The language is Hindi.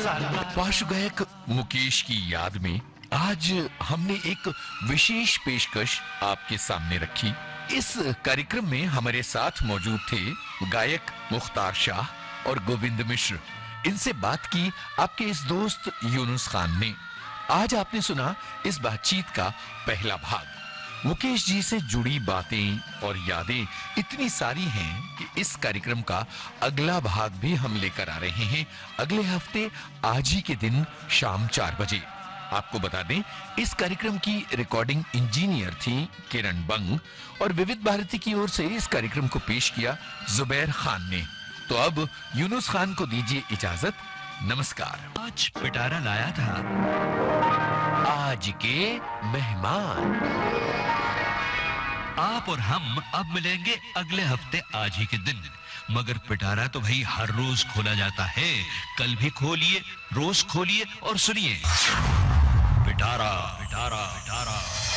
पार्श्व गायक मुकेश की याद में आज हमने एक विशेष पेशकश आपके सामने रखी। इस कार्यक्रम में हमारे साथ मौजूद थे गायक मुख्तार शाह और गोविंद मिश्र। इनसे बात की आपके इस दोस्त यूनुस खान ने। आज आपने सुना इस बातचीत का पहला भाग। मुकेश जी से जुड़ी बातें और यादें इतनी सारी हैं कि इस कार्यक्रम का अगला भाग भी हम लेकर आ रहे हैं अगले हफ्ते आज ही के दिन शाम 4 बजे। आपको बता दें, इस कार्यक्रम की रिकॉर्डिंग इंजीनियर थी किरण बंग और विविध भारती की ओर से इस कार्यक्रम को पेश किया जुबैर खान ने। तो अब यूनुस खान को दीजिए इजाजत। नमस्कार। आज पिटारा लाया था आज के मेहमान। आप और हम अब मिलेंगे अगले हफ्ते आज ही के दिन। मगर पिटारा तो भाई हर रोज खोला जाता है। कल भी खोलिए, रोज खोलिए और सुनिए पिटारा पिटारा पिटारा।